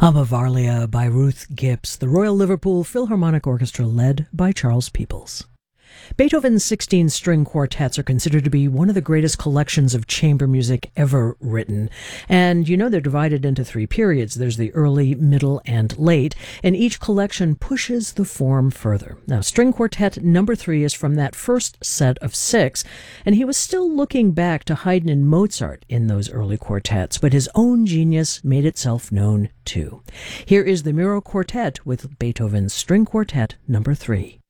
Bavaria by Ruth Gibbs, the Royal Liverpool Philharmonic Orchestra led by Charles Peoples. Beethoven's 16 string quartets are considered to be one of the greatest collections of chamber music ever written. And you know they're divided into three periods. There's the early, middle, and late, and each collection pushes the form further. Now, string quartet number 3 is from that first set of 6, and he was still looking back to Haydn and Mozart in those early quartets, but his own genius made itself known too. Here is the Miro Quartet with Beethoven's string quartet number 3.